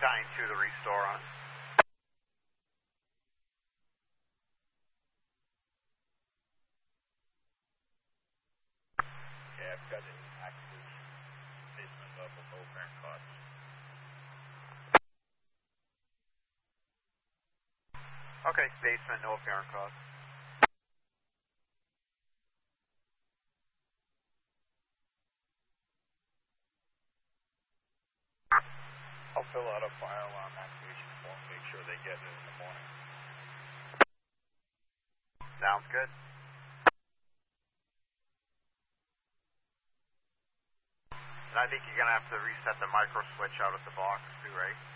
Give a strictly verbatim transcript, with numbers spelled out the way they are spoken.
nine two to restore on. Yeah, I've got an activation. Basement level, no apparent cause. Okay, basement, no apparent cause. I'll fill out a file on activation form, make sure they get it in the morning. Sounds good. And I think you're going to have to reset the micro switch out at the box too, right?